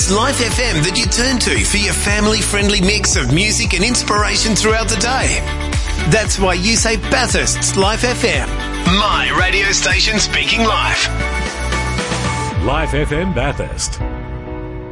It's Life FM that you turn to for your family-friendly mix of music and inspiration throughout the day. That's why you say Bathurst's Life FM. My radio station speaking life. Life FM Bathurst.